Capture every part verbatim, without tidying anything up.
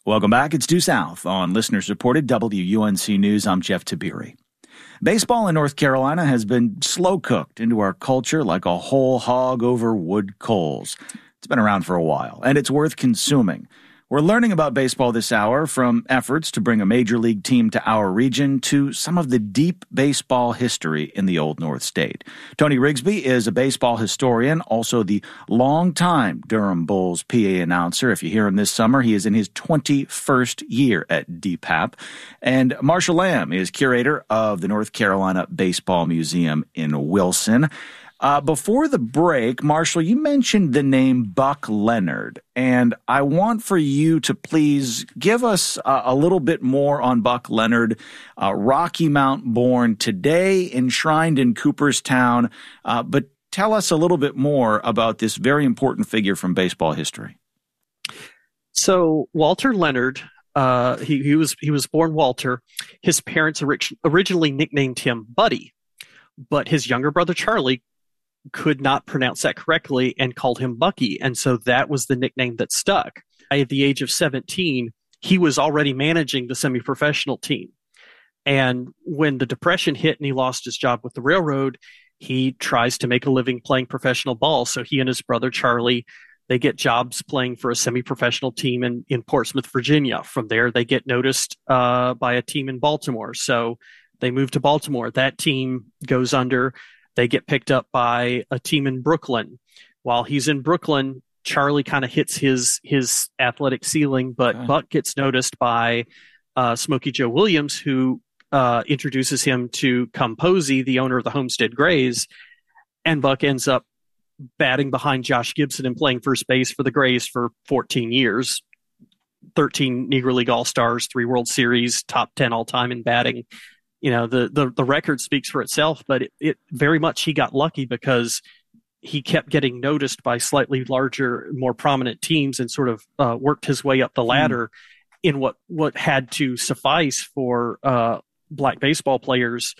Welcome back. It's Due South on listener-supported W U N C News. I'm Jeff Tabiri. Baseball in North Carolina has been slow-cooked into our culture like a whole hog over wood coals. It's been around for a while, and it's worth consuming. We're learning about baseball this hour, from efforts to bring a major league team to our region to some of the deep baseball history in the Old North State. Tony Rigsby is a baseball historian, also the longtime Durham Bulls P A announcer. If you hear him this summer, he is in his twenty-first year at D P A P. And Marshall Lamb is curator of the North Carolina Baseball Museum in Wilson. Uh, before the break, Marshall, you mentioned the name Buck Leonard, and I want for you to please give us uh, a little bit more on Buck Leonard, uh, Rocky Mount born, today enshrined in Cooperstown, uh, but tell us a little bit more about this very important figure from baseball history. So Walter Leonard, uh, he, he was he was born Walter. His parents orig- originally nicknamed him Buddy, but his younger brother Charlie could not pronounce that correctly and called him Bucky. And so that was the nickname that stuck. At the age of seventeen, he was already managing the semi-professional team. And when the Depression hit and he lost his job with the railroad, he tries to make a living playing professional ball. So he and his brother Charlie, they get jobs playing for a semi-professional team in, in Portsmouth, Virginia. From there, they get noticed uh, by a team in Baltimore. So they move to Baltimore. That team goes under. They get picked up by a team in Brooklyn. While he's in Brooklyn, Charlie kind of hits his his athletic ceiling, but okay. Buck gets noticed by uh, Smokey Joe Williams, who uh, introduces him to Cum Posey, the owner of the Homestead Grays, and Buck ends up batting behind Josh Gibson and playing first base for the Grays for fourteen years, thirteen Negro League All-Stars, three World Series, top ten all-time in batting. You know, the, the, the record speaks for itself, but it, it very much he got lucky because he kept getting noticed by slightly larger, more prominent teams and sort of uh, worked his way up the ladder mm. in what, what had to suffice for uh, black baseball players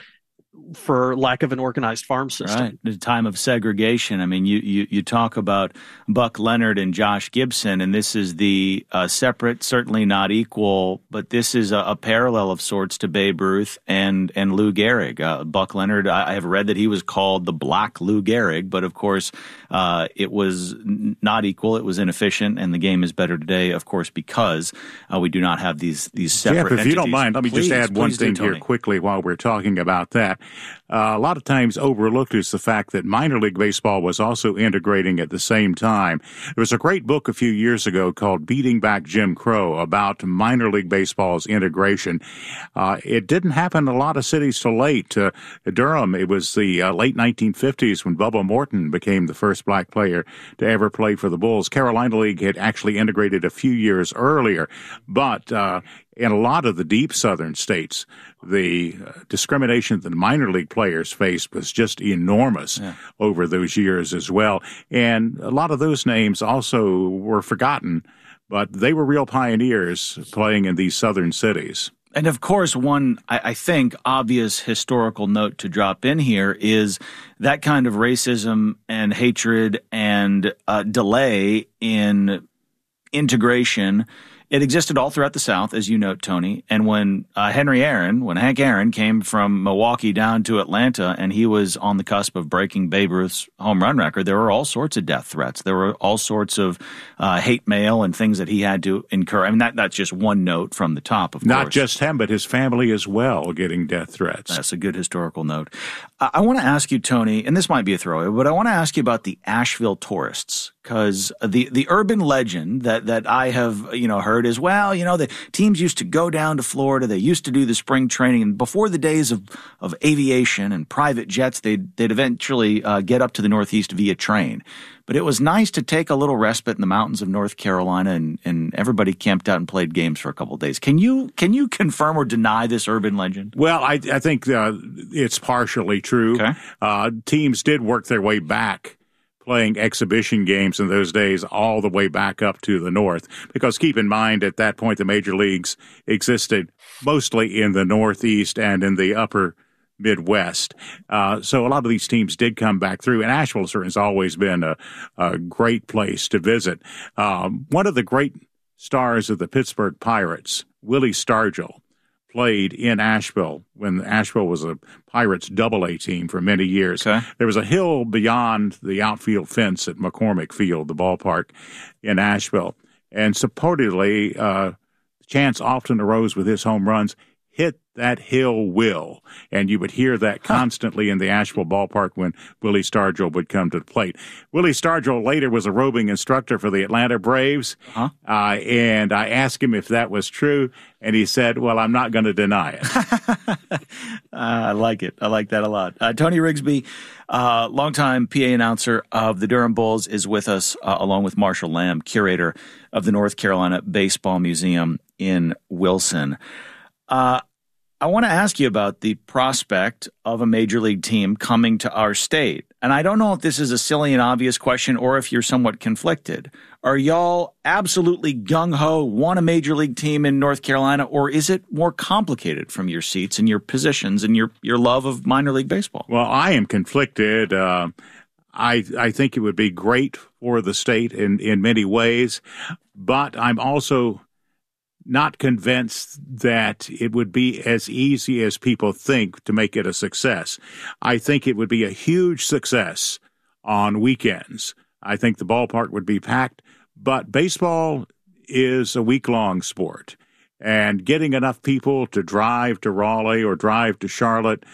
for lack of an organized farm system. Right. The time of segregation. I mean, you, you, you talk about Buck Leonard and Josh Gibson, and this is the uh, separate, certainly not equal, but this is a, a parallel of sorts to Babe Ruth and, and Lou Gehrig. Uh, Buck Leonard, I, I have read that he was called the Black Lou Gehrig, but of course, uh, it was not equal. It was inefficient, and the game is better today, of course, because uh, we do not have these, these separate Jeff, if entities. you don't mind, let me please, just add one thing do, here quickly while we're talking about that. Uh, a lot of times overlooked is the fact that minor league baseball was also integrating at the same time. There was a great book a few years ago called Beating Back Jim Crow about minor league baseball's integration. Uh, it didn't happen in a lot of cities till late. Uh, Durham, it was the uh, late nineteen fifties when Bubba Morton became the first black player to ever play for the Bulls. Carolina League had actually integrated a few years earlier, but uh, in a lot of the deep southern states, the discrimination that the minor league players faced was just enormous yeah. over those years as well. And a lot of those names also were forgotten, but they were real pioneers playing in these southern cities. And of course, one, I, I think, obvious historical note to drop in here is that kind of racism and hatred and uh, delay in integration. It existed all throughout the South, as you note, Tony. And when uh, Henry Aaron, when Hank Aaron came from Milwaukee down to Atlanta, and he was on the cusp of breaking Babe Ruth's home run record, there were all sorts of death threats. There were all sorts of uh, hate mail and things that he had to incur. I mean, that, that's just one note from the top, of Not course. Not just him, but his family as well, getting death threats. That's a good historical note. Uh, I want to ask you, Tony, and this might be a throwaway, but I want to ask you about the Asheville Tourists, because the, the urban legend that, that I have, you know, heard is, well, you know, the teams used to go down to Florida. They used to do the spring training. And before the days of, of aviation and private jets, they'd, they'd eventually uh, get up to the Northeast via train. But it was nice to take a little respite in the mountains of North Carolina, and, and everybody camped out and played games for a couple of days. Can you can you confirm or deny this urban legend? Well, I, I think uh, it's partially true. Okay. Uh, teams did work their way back, playing exhibition games in those days all the way back up to the north. Because keep in mind, at that point, the major leagues existed mostly in the Northeast and in the upper Midwest. Uh, so a lot of these teams did come back through, and Asheville certainly has always been a, a great place to visit. Um, one of the great stars of the Pittsburgh Pirates, Willie Stargell, played in Asheville when Asheville was a Pirates double-A team for many years. Okay. There was a hill beyond the outfield fence at McCormick Field, the ballpark in Asheville. And supposedly, uh, chance often arose with his home runs, hit that hill will. And you would hear that constantly in the Asheville ballpark when Willie Stargell would come to the plate. Willie Stargell later was a roving instructor for the Atlanta Braves. Huh? Uh, and I asked him if that was true, and he said, well, I'm not going to deny it. uh, I like it. I like that a lot. Uh, Tony Rigsby, uh, longtime P A announcer of the Durham Bulls, is with us, uh, along with Marshall Lamb, curator of the North Carolina Baseball Museum in Wilson. Uh, I want to ask you about the prospect of a major league team coming to our state. And I don't know if this is a silly and obvious question or if you're somewhat conflicted. Are y'all absolutely gung-ho, want a major league team in North Carolina, or is it more complicated from your seats and your positions and your, your love of minor league baseball? Well, I am conflicted. Uh, I I think it would be great for the state in, in many ways, but I'm also not convinced that it would be as easy as people think to make it a success. I think it would be a huge success on weekends. I think the ballpark would be packed, but baseball is a week-long sport. And getting enough people to drive to Raleigh or drive to Charlotte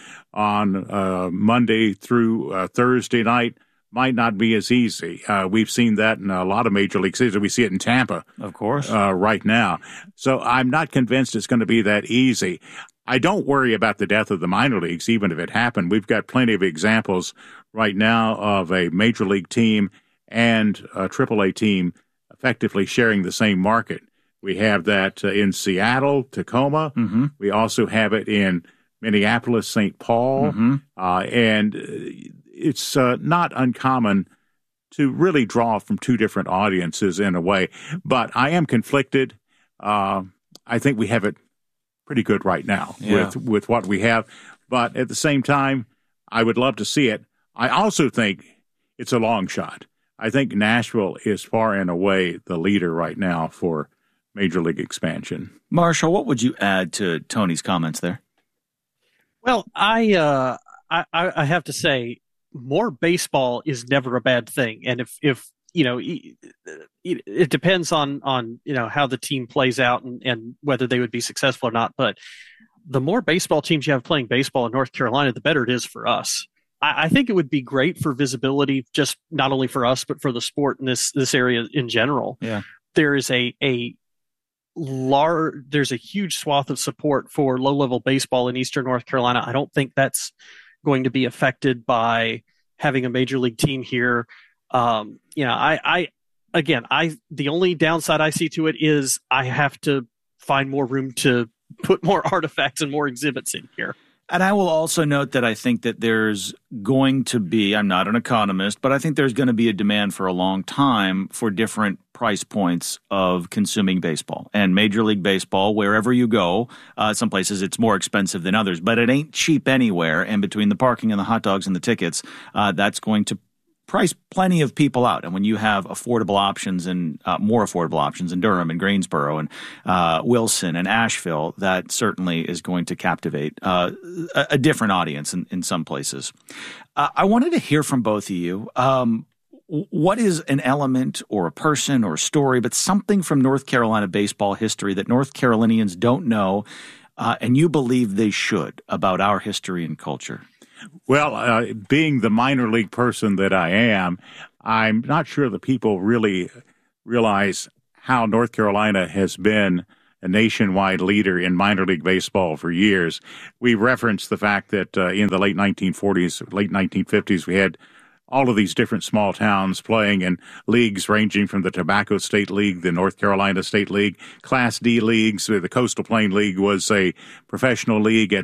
on uh, Monday through uh, Thursday night might not be as easy. Uh, we've seen that in a lot of major league cities. We see it in Tampa, of course, uh, right now. So I'm not convinced it's going to be that easy. I don't worry about the death of the minor leagues, even if it happened. We've got plenty of examples right now of a major league team and a triple A team effectively sharing the same market. We have that uh, in Seattle, Tacoma. Mm-hmm. We also have it in Minneapolis, Saint Paul, mm-hmm. uh, and uh, it's uh, not uncommon to really draw from two different audiences in a way. But I am conflicted. Uh, I think we have it pretty good right now yeah. with, with what we have. But at the same time, I would love to see it. I also think it's a long shot. I think Nashville is far and away the leader right now for major league expansion. Marshall, what would you add to Tony's comments there? Well, I, uh, I, I have to say, more baseball is never a bad thing. And if, if you know, it, it depends on, on, you know, how the team plays out and, and whether they would be successful or not. But the more baseball teams you have playing baseball in North Carolina, the better it is for us. I, I think it would be great for visibility, just not only for us, but for the sport in this, this area in general. Yeah. There is a, a large, there's a huge swath of support for low level baseball in Eastern North Carolina. I don't think that's going to be affected by having a major league team here. Um, you know, I, I, again, I, the only downside I see to it is I have to find more room to put more artifacts and more exhibits in here. And I will also note that I think that there's going to be, I'm not an economist, but I think there's going to be a demand for a long time for different price points of consuming baseball. And Major League Baseball, wherever you go, uh, some places it's more expensive than others, but it ain't cheap anywhere. And between the parking and the hot dogs and the tickets, uh, that's going to price plenty of people out. And when you have affordable options and uh, more affordable options in Durham and Greensboro and uh, Wilson and Asheville, that certainly is going to captivate uh, a, a different audience in, in some places. Uh, I wanted to hear from both of you. Um, what is an element or a person or a story, but something from North Carolina baseball history that North Carolinians don't know uh, and you believe they should about our history and culture? Well, uh, being the minor league person that I am, I'm not sure that people really realize how North Carolina has been a nationwide leader in minor league baseball for years. We referenced the fact that uh, in the late nineteen forties, late nineteen fifties, we had all of these different small towns playing in leagues ranging from the Tobacco State League, the North Carolina State League, Class D leagues. The Coastal Plain League was a professional league at